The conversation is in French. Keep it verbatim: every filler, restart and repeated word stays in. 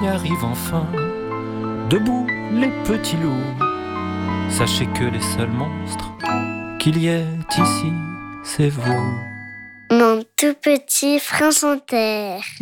y arrive enfin. Debout les petits loups, sachez que les seuls monstres qu'il y ait ici, c'est vous. Mon tout petit France Inter.